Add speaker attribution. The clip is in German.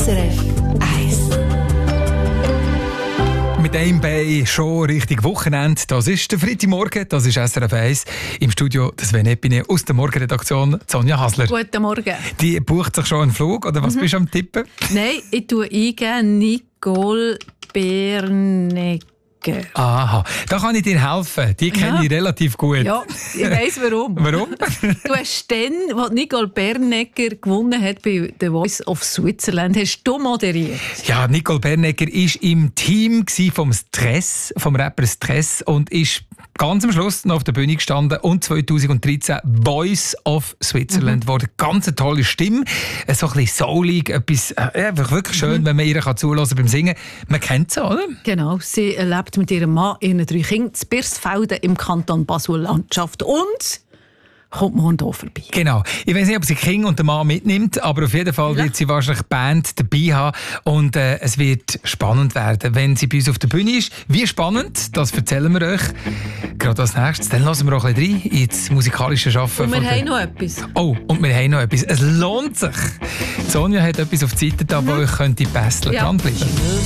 Speaker 1: SRF 1.
Speaker 2: Mit einem Bein schon Richtung Wochenende. Das ist der Freitagmorgen, das ist SRF 1. Im Studio das Sven Epine aus der Morgenredaktion Sonja Hasler.
Speaker 3: Guten Morgen.
Speaker 2: Die bucht sich schon einen Flug, oder was bist du am Tippen?
Speaker 3: Nein, ich tue eingeben Nicole Bernegger.
Speaker 2: Aha, da kann ich dir helfen. Die kenne ich relativ gut.
Speaker 3: Ja, ich weiss warum.
Speaker 2: Warum?
Speaker 3: Du hast dann, als Nicole Bernegger gewonnen hat bei The Voice of Switzerland, hast du moderiert.
Speaker 2: Ja, Nicole Bernegger war im Team vom Rapper Stress und ist ganz am Schluss noch auf der Bühne gestanden und 2013 Voice of Switzerland wurde. Ganz eine tolle Stimme, so ein bisschen soulig, etwas einfach wirklich schön, wenn man ihr zuhören kann beim Singen. Man kennt sie, oder?
Speaker 3: Genau, sie lebt mit ihrem Mann, ihren 3 Kindern in Birsfelden im Kanton Basel-Landschaft und kommt morgen hier vorbei.
Speaker 2: Genau. Ich weiß nicht, ob sie King und den Mann mitnimmt, aber auf jeden Fall wird sie wahrscheinlich die Band dabei haben und es wird spannend werden, wenn sie bei uns auf der Bühne ist. Wie spannend, das erzählen wir euch gerade als nächstes. Dann lassen wir auch ein bisschen rein ins musikalische Schaffen.
Speaker 3: Und wir haben noch etwas.
Speaker 2: Oh, und wir haben noch etwas. Es lohnt sich. Sonja hat etwas auf die Seite da, wo euch könnte basteln.
Speaker 3: Ja.
Speaker 2: Dranbleiben.